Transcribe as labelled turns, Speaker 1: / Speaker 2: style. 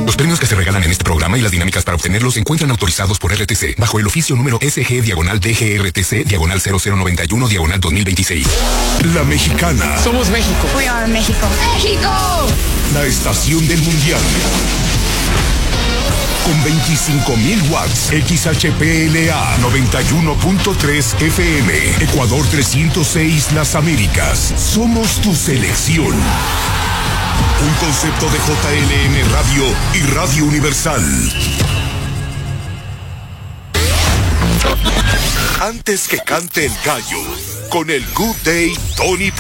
Speaker 1: Los premios que se regalan en este programa y las dinámicas para obtenerlos se encuentran autorizados por RTC bajo el oficio número SG/DGRTC/0091/2026. La Mexicana.
Speaker 2: Somos México.
Speaker 3: We are México. ¡México!
Speaker 1: La estación del mundial. Con 25.000 watts, XHPLA 91.3 FM, Ecuador 306 Las Américas. Somos tu selección. Un concepto de JLM Radio y Radio Universal. Antes que cante el gallo, con el Good Day Tony